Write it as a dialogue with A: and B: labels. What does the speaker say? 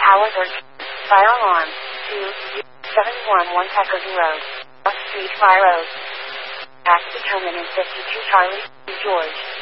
A: Tower 13. Fire alarm. 20711 Peckerton Road. Street Fire Road. Tax determinant 52 Charlie, George.